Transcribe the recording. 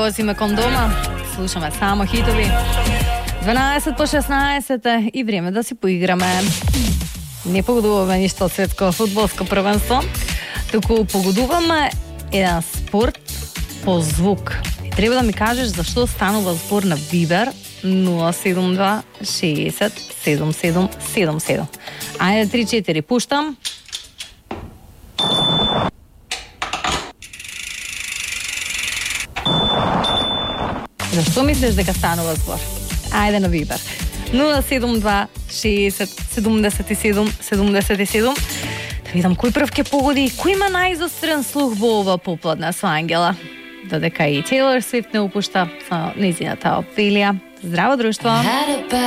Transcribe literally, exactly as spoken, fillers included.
возиме кон дома, слушаме само хитови. дванаесет по шеснаесет е и време да си поиграме. Не погодуваме ништо од светско фудбалско првенство, туку погодуваме еден спорт по звук. Треба да ми кажеш зашто станува збор на Вибер нула седум два шеесет седум седум седум седум. Ајде три четири, пуштам. Зашто мислиш дека станува збор? Ајде на Вибер. нула седум два шеесет седумдесет и седум седумдесет и седум. Да видам кој прв ќе погоди и кој има најзострен слух во ова попладне со Ангела. Додека и Тейлор Свифт не упушта со нејзината Офелија. Здраво, друштво!